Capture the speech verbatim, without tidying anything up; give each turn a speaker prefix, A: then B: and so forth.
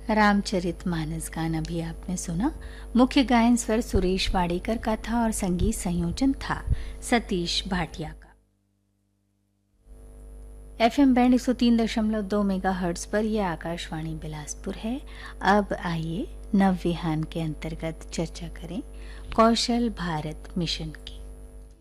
A: रामचरितमानस गाना भी आपने सुना। मुख्य गायन स्वर सुरेश वाडेकर का था और संगीत संयोजन था सतीश भाटिया का। एफएम बैंड एक सौ तीन दशमलव दो मेगा हर्ट्ज पर यह आकाशवाणी बिलासपुर है। अब आइए नव विहान के अंतर्गत चर्चा करें कौशल भारत मिशन की।